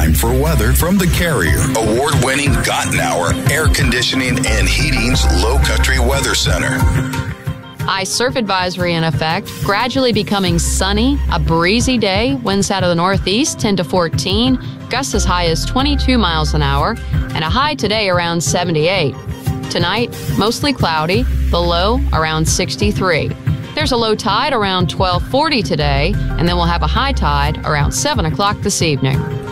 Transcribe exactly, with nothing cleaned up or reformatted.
time for weather from the Carrier. Award-winning Gottenauer Air Conditioning and Heating's Low Country Weather Center. High surf advisory in effect, gradually becoming sunny, a breezy day, winds out of the northeast ten to fourteen, gusts as high as twenty-two miles an hour, and a high today around seventy-eight. Tonight, mostly cloudy, the low around sixty-three. There's a low tide around twelve forty today, and then we'll have a high tide around seven o'clock this evening.